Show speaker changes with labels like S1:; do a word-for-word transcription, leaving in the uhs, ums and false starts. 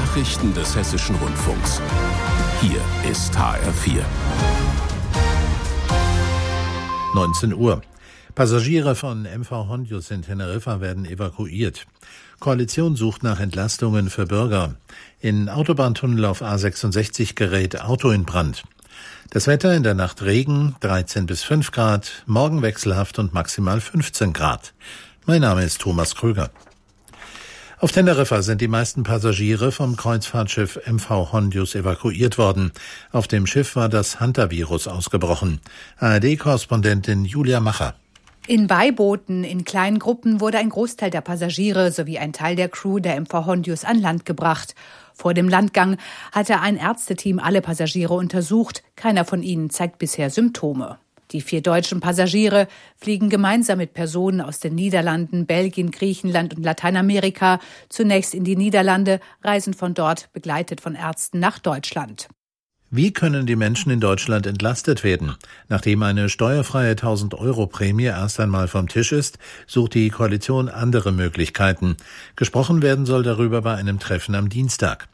S1: Nachrichten des Hessischen Rundfunks. Hier ist H R vier.
S2: neunzehn Uhr. Passagiere von M V Hondius in Teneriffa werden evakuiert. Koalition sucht nach Entlastungen für Bürger. In Autobahntunnel auf A sechsundsechzig gerät Auto in Brand. Das Wetter: in der Nacht Regen, dreizehn bis fünf Grad, morgen wechselhaft und maximal fünfzehn Grad. Mein Name ist Thomas Krüger. Auf Teneriffa sind die meisten Passagiere vom Kreuzfahrtschiff M V Hondius evakuiert worden. Auf dem Schiff war das Hantavirus ausgebrochen. A R D-Korrespondentin Julia Macher.
S3: In Beibooten in kleinen Gruppen wurde ein Großteil der Passagiere sowie ein Teil der Crew der M V Hondius an Land gebracht. Vor dem Landgang hatte ein Ärzteteam alle Passagiere untersucht. Keiner von ihnen zeigt bisher Symptome. Die vier deutschen Passagiere fliegen gemeinsam mit Personen aus den Niederlanden, Belgien, Griechenland und Lateinamerika zunächst in die Niederlande, reisen von dort begleitet von Ärzten nach Deutschland.
S2: Wie können die Menschen in Deutschland entlastet werden? Nachdem eine steuerfreie tausend Euro Prämie erst einmal vom Tisch ist, sucht die Koalition andere Möglichkeiten. Gesprochen werden soll darüber bei einem Treffen am Dienstag.